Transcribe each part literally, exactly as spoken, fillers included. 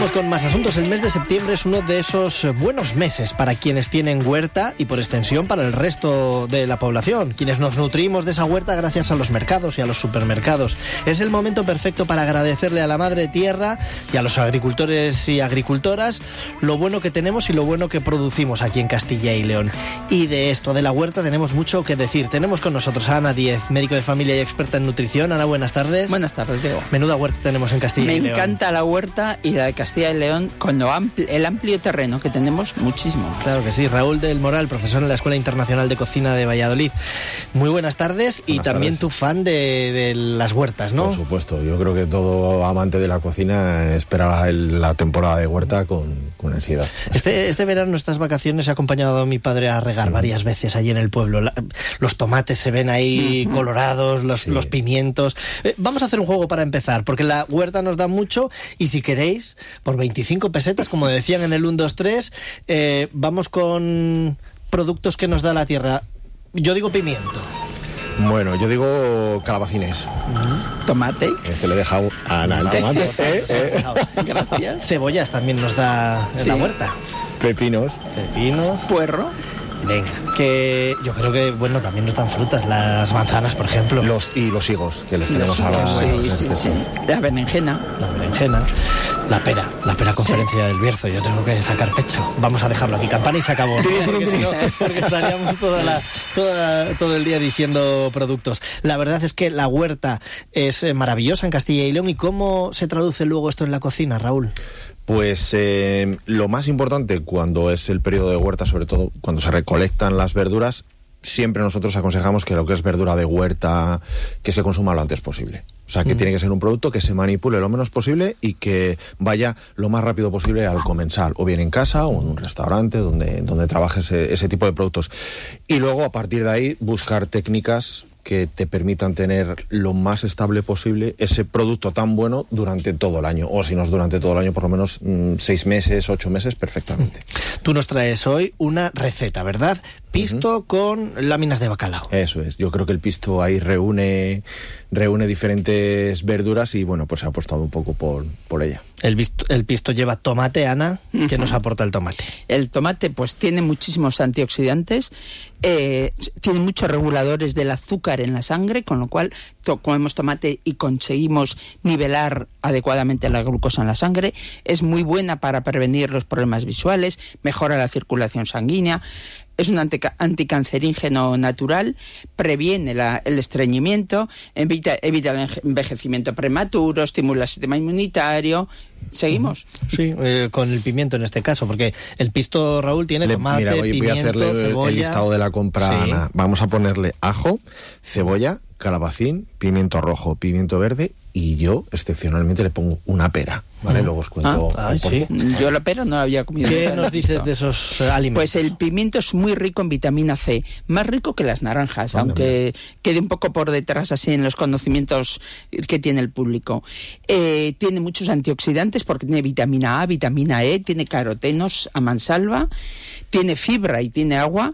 Con más asuntos, el mes de septiembre es uno de esos buenos meses para quienes tienen huerta y por extensión para el resto de la población, quienes nos nutrimos de esa huerta gracias a los mercados y a los supermercados. Es el momento perfecto para agradecerle a la madre tierra y a los agricultores y agricultoras lo bueno que tenemos y lo bueno que producimos aquí en Castilla y León. Y de esto, de la huerta, tenemos mucho que decir. Tenemos con nosotros a Ana Díez, médico de familia y experta en nutrición. Ana, buenas tardes. Buenas tardes, Diego. Menuda huerta tenemos en Castilla Me y León. Me encanta la huerta y la de Castilla y León con lo ampli- el amplio terreno que tenemos, muchísimo. Claro que sí. Raúl del Moral, profesor en la Escuela Internacional de Cocina de Valladolid. Muy buenas tardes. Y buenas también tardes. Tu fan de, de las huertas, ¿no? Por supuesto, yo creo que todo amante de la cocina espera el- la temporada de huerta con, con ansiedad. Este, este verano, estas vacaciones, he acompañado a mi padre a regar uh-huh. varias veces allí en el pueblo. La, los tomates se ven ahí uh-huh. colorados, los, sí. los pimientos. Eh, vamos a hacer un juego para empezar, porque la huerta nos da mucho y si queréis, por veinticinco pesetas, como decían en el uno, dos, tres, eh, vamos con productos que nos da la tierra. Yo digo pimiento. Bueno, yo digo calabacines. Uh-huh. Tomate. Eh, se le deja a Ana el tomate. eh, eh. Gracias. Cebollas también nos da en sí. la huerta. Pepinos. Pepinos. Puerro. Venga, que yo creo que, bueno, también nos dan frutas, las manzanas, por ejemplo. Los Y los higos, que les tenemos los a la... Sí, bueno, sí, sí. La berenjena. La berenjena. La pera, la pera conferencia sí. del Bierzo. Yo tengo que sacar pecho. Vamos a dejarlo aquí, campana y se acabó. Porque si no, porque estaríamos toda la, toda, todo el día diciendo productos. La verdad es que la huerta es maravillosa en Castilla y León. ¿Y cómo se traduce luego esto en la cocina, Raúl? Pues eh, lo más importante cuando es el periodo de huerta, sobre todo cuando se recolectan las verduras, siempre nosotros aconsejamos que lo que es verdura de huerta, que se consuma lo antes posible. O sea, que mm. tiene que ser un producto que se manipule lo menos posible y que vaya lo más rápido posible al comensal, o bien en casa o en un restaurante donde, donde trabajes ese, ese tipo de productos. Y luego, a partir de ahí, buscar técnicas que te permitan tener lo más estable posible ese producto tan bueno durante todo el año, o si no es durante todo el año, por lo menos mmm, seis meses, ocho meses, perfectamente. Tú nos traes hoy una receta, ¿verdad? Pisto uh-huh. con láminas de bacalao. Eso es, yo creo que el pisto ahí reúne reúne diferentes verduras y bueno, pues se ha apostado un poco por, por ella. El pisto, el pisto lleva tomate, Ana. ¿Qué uh-huh. nos aporta el tomate? El tomate pues tiene muchísimos antioxidantes, eh, tiene muchos reguladores del azúcar en la sangre, con lo cual to- comemos tomate y conseguimos nivelar adecuadamente la glucosa en la sangre. Es muy buena para prevenir los problemas visuales, mejora la circulación sanguínea. Es un antica- anticancerígeno natural, previene la, el estreñimiento, evita, evita el envejecimiento prematuro, estimula el sistema inmunitario. ¿Seguimos? Sí, eh, con el pimiento en este caso, porque el pisto, Raúl, tiene Le, tomate, mira, voy, pimiento, voy a hacerle cebolla... el listado de la compra, sí. Ana. Vamos a ponerle ajo, cebolla, calabacín, pimiento rojo, pimiento verde y yo, excepcionalmente, le pongo una pera, ¿vale? Mm. Luego os cuento. Ah, ay, sí. Yo la pera no la había comido. ¿Qué nos dices de esos alimentos? Pues el pimiento es muy rico en vitamina C, más rico que las naranjas, Anda, aunque mira. quede un poco por detrás así en los conocimientos que tiene el público. Eh, tiene muchos antioxidantes porque tiene vitamina A, vitamina E, tiene carotenos a mansalva, tiene fibra y tiene agua.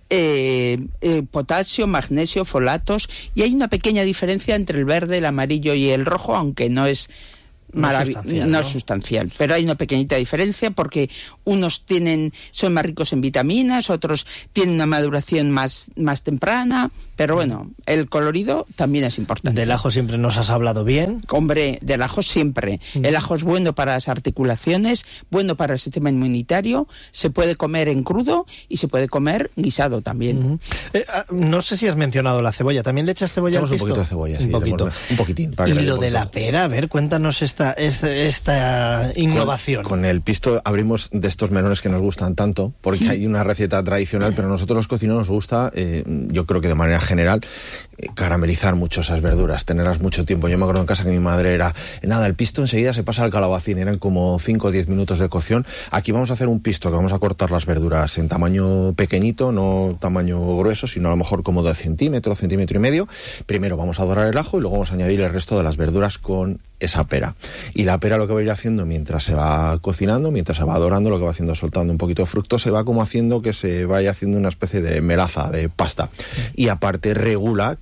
Eh, eh, potasio, magnesio, folatos, y hay una pequeña diferencia entre el verde, el amarillo y el rojo, aunque no es Marav- no, ¿no? es sustancial, pero hay una pequeñita diferencia porque unos tienen son más ricos en vitaminas, otros tienen una maduración más, más temprana, pero bueno, el colorido también es importante. Del ajo siempre nos has hablado bien. Hombre, del ajo siempre. Mm. El ajo es bueno para las articulaciones, bueno para el sistema inmunitario, se puede comer en crudo y se puede comer guisado también. Mm. Eh, no sé si has mencionado la cebolla, ¿también le echas cebolla al pisto? Un poquito de cebolla, sí. Un poquito. Un poquitín. Y lo de la pera, a ver, cuéntanos esta Esta, esta innovación. Con, con el pisto abrimos de estos melones que nos gustan tanto, porque hay una receta tradicional, pero a nosotros los cocineros nos gusta, eh, yo creo que de manera general, eh, caramelizar mucho esas verduras, tenerlas mucho tiempo. Yo me acuerdo en casa que mi madre era, nada, el pisto enseguida se pasa al calabacín, eran como cinco o diez minutos de cocción. Aquí vamos a hacer un pisto que vamos a cortar las verduras en tamaño pequeñito, no tamaño grueso, sino a lo mejor como de centímetro, centímetro y medio. Primero vamos a dorar el ajo y luego vamos a añadir el resto de las verduras con esa pera. Y la pera lo que va a ir haciendo mientras se va cocinando, mientras se va dorando, lo que va haciendo es soltando un poquito de fructosa, se va como haciendo que se vaya haciendo una especie de melaza, de pasta. Y aparte regula que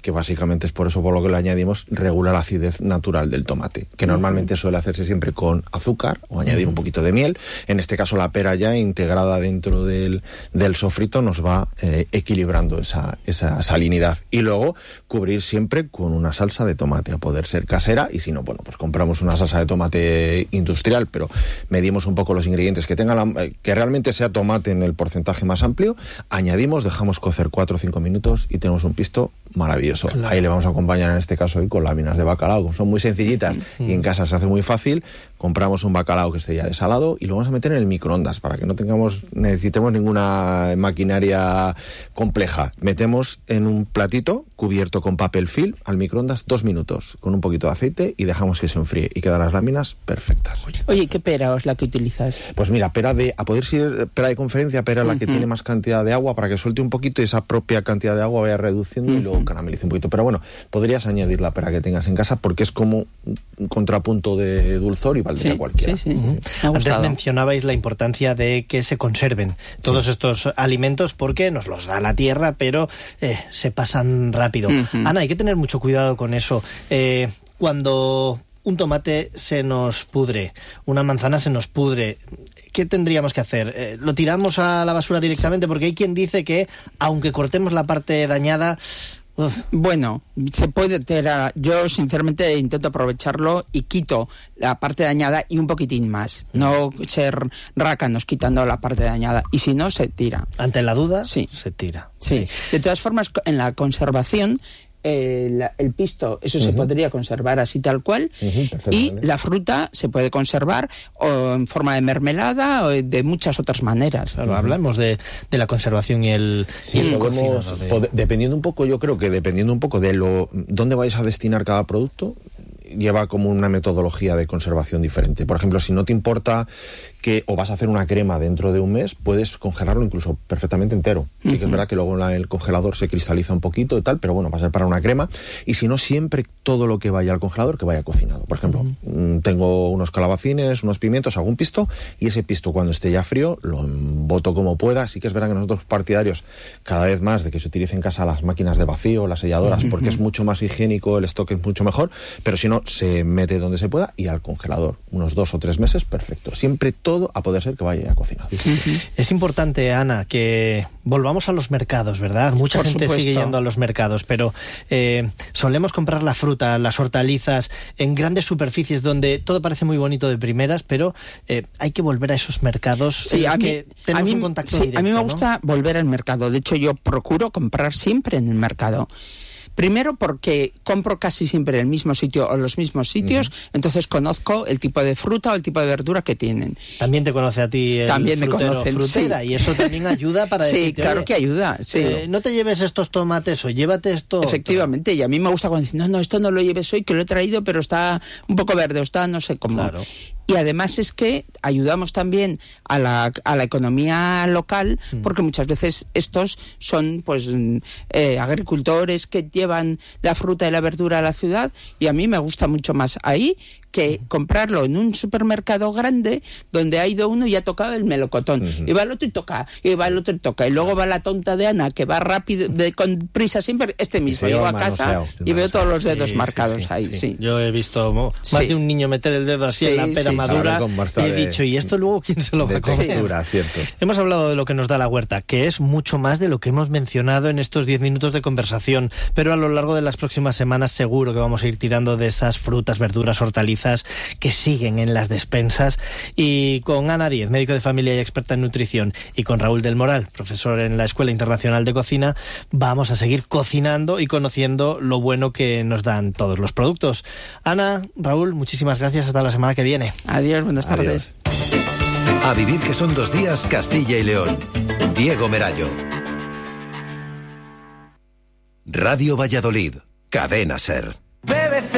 que básicamente es por eso por lo que lo añadimos, regula la acidez natural del tomate, que normalmente suele hacerse siempre con azúcar o añadir un poquito de miel. En este caso la pera ya integrada dentro del, del sofrito nos va eh, equilibrando esa, esa salinidad. Y luego cubrir siempre con una salsa de tomate, a poder ser casera, y si no, bueno, pues compramos una salsa de tomate industrial, pero medimos un poco los ingredientes, que tenga la, que realmente sea tomate en el porcentaje más amplio, añadimos, dejamos cocer cuatro o cinco minutos y tenemos un pisto maravilloso. Claro. Ahí le vamos a acompañar en este caso hoy con láminas de bacalao, son muy sencillitas mm. y en casa se hace muy fácil. Compramos un bacalao que esté ya desalado y lo vamos a meter en el microondas para que no tengamos, necesitemos ninguna maquinaria compleja. Metemos en un platito cubierto con papel film al microondas dos minutos con un poquito de aceite y dejamos que se enfríe y quedan las láminas perfectas. Oye, ¿qué pera es la que utilizas? Pues mira, pera de, a poder ser pera de conferencia, pera la uh-huh. que tiene más cantidad de agua para que suelte un poquito y esa propia cantidad de agua vaya reduciendo uh-huh. y luego caramelice un poquito. Pero bueno, podrías añadir la pera que tengas en casa porque es como un contrapunto de dulzor y valdría sí, cualquiera. Sí, sí. Uh-huh. Antes mencionabais la importancia de que se conserven todos sí. estos alimentos porque nos los da la tierra, pero eh, se pasan rápido. Uh-huh. Ana, hay que tener mucho cuidado con eso. Eh, cuando un tomate se nos pudre, una manzana se nos pudre, ¿qué tendríamos que hacer? Eh, ¿Lo tiramos a la basura directamente? Porque hay quien dice que, aunque cortemos la parte dañada... Uf. Bueno, se puede tirar. Yo sinceramente intento aprovecharlo y quito la parte dañada y un poquitín más. No ser rácanos quitando la parte dañada. Y si no, se tira. Ante la duda, sí. se tira. Sí. sí. De todas formas, en la conservación... El, el pisto, eso uh-huh. se podría conservar así tal cual, uh-huh, y la fruta se puede conservar o en forma de mermelada o de muchas otras maneras. Claro, uh-huh. hablamos de, de la conservación y el, sí, y el podemos, cocinado. De... Pod- dependiendo un poco, yo creo que dependiendo un poco de lo dónde vais a destinar cada producto, lleva como una metodología de conservación diferente. Por ejemplo, si no te importa que o vas a hacer una crema dentro de un mes, puedes congelarlo incluso perfectamente entero. Sí que es verdad que luego en el congelador se cristaliza un poquito y tal, pero bueno, va a ser para una crema. Y si no, siempre todo lo que vaya al congelador, que vaya cocinado. Por ejemplo, uh-huh. tengo unos calabacines, unos pimientos, hago un pisto, y ese pisto cuando esté ya frío, lo emboto como pueda. Sí que es verdad que nosotros partidarios cada vez más de que se utilicen en casa las máquinas de vacío, las selladoras, uh-huh. porque es mucho más higiénico, el stock es mucho mejor, pero si no, se mete donde se pueda y al congelador. Unos dos o tres meses, perfecto. Siempre todo a poder ser que vaya ya cocinado. Uh-huh. Es importante, Ana, que volvamos a los mercados, ¿verdad? Mucha Por gente supuesto. sigue yendo a los mercados, pero eh, solemos comprar la fruta, las hortalizas en grandes superficies donde todo parece muy bonito de primeras, pero eh, hay que volver a esos mercados sí, en a los mí, que tenemos a mí, un contacto sí, directo. A mí me ¿no? gusta volver al mercado. De hecho, yo procuro comprar siempre en el mercado. Primero porque compro casi siempre en el mismo sitio o los mismos sitios, uh-huh. entonces conozco el tipo de fruta o el tipo de verdura que tienen. También te conoce a ti el también frutero, me conocen, frutera, sí. y eso también ayuda para sí, decirte, claro oye, que ayuda. Sí. Eh, no te lleves estos tomates o llévate esto. Efectivamente, y a mí me gusta cuando dicen, no, no, esto no lo lleves hoy, que lo he traído, pero está un poco verde o está no sé cómo. Claro. Y además es que ayudamos también a la, a la economía local, porque muchas veces estos son pues eh, agricultores que llevan la fruta y la verdura a la ciudad, y a mí me gusta mucho más ahí que comprarlo en un supermercado grande donde ha ido uno y ha tocado el melocotón. Uh-huh. Y va el otro y toca, y va el otro y toca. Y luego va la tonta de Ana, que va rápido, de, con prisa siempre. Este mismo llego a casa y veo todos los dedos sí, marcados sí, sí, ahí. Sí. Sí. Yo he visto más sí. de un niño meter el dedo así sí, en la pera sí, madura y he dicho, ¿y esto luego quién se lo va a comer? Textura, cierto. Hemos hablado de lo que nos da la huerta, que es mucho más de lo que hemos mencionado en estos diez minutos de conversación, pero a lo largo de las próximas semanas seguro que vamos a ir tirando de esas frutas, verduras, hortalizas que siguen en las despensas. Y con Ana Díez, médico de familia y experta en nutrición, y con Raúl del Moral, profesor en la Escuela Internacional de Cocina, vamos a seguir cocinando y conociendo lo bueno que nos dan todos los productos. Ana, Raúl, muchísimas gracias. Hasta la semana que viene. Adiós, buenas tardes. Adiós. A vivir que son dos días, Castilla y León. Diego Merayo. Radio Valladolid, Cadena SER.